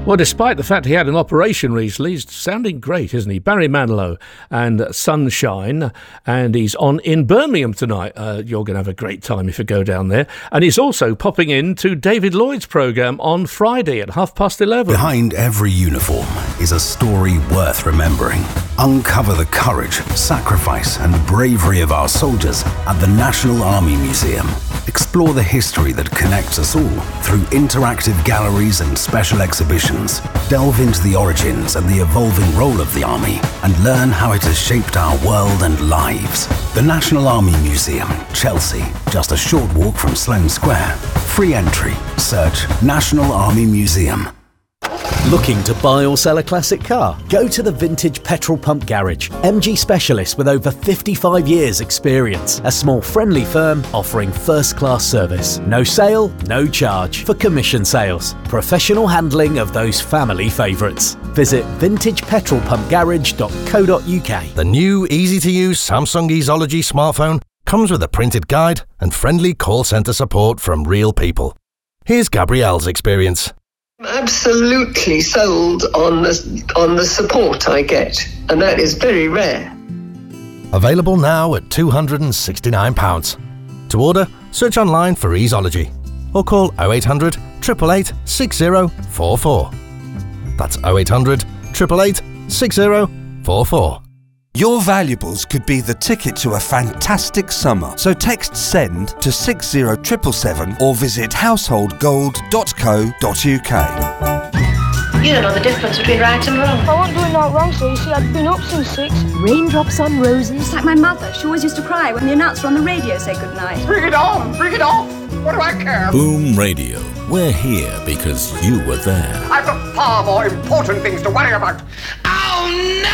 Well, despite the fact he had an operation recently, he's sounding great, isn't he? Barry Manilow and Sunshine, and he's on in Birmingham tonight. You're going to have a great time if you go down there. And he's also popping in to David Lloyd's programme on Friday at 11:30. Behind every uniform is a story worth remembering. Uncover the courage, sacrifice and bravery of our soldiers at the National Army Museum. Explore the history that connects us all through interactive galleries and special exhibitions. Delve into the origins and the evolving role of the Army and learn how it has shaped our world and lives. The National Army Museum, Chelsea, just a short walk from Sloane Square. Free entry. Search National Army Museum. Looking to buy or sell a classic car? Go to the Vintage Petrol Pump Garage. MG specialists with over 55 years experience. A small friendly firm offering first-class service. No sale, no charge for commission sales. Professional handling of those family favourites. Visit vintagepetrolpumpgarage.co.uk. The new easy-to-use Samsung Easology smartphone comes with a printed guide and friendly call centre support from real people. Here's Gabrielle's experience. Absolutely sold on the support I get, and that is very rare. Available now at £269. To order, search online for Easology or call 0800 888 6044. That's 0800 888 6044. Your valuables could be the ticket to a fantastic summer. So text SEND to 60777 or visit householdgold.co.uk. You don't know the difference between right and wrong. I wasn't doing no wrong, so you see, I'd been up since 6. Raindrops on roses. It's like my mother. She always used to cry when the announcer on the radio said goodnight. Bring it on! Bring it off! What do I care? Boom Radio. We're here because you were there. I've got far more important things to worry about. Oh, no!